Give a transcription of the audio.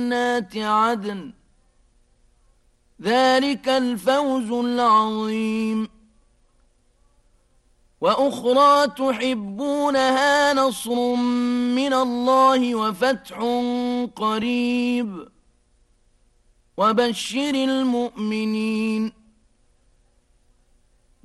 جنات عدن ذلك الفوز العظيم. وأخرى تحبونها نصر من الله وفتح قريب وبشر المؤمنين.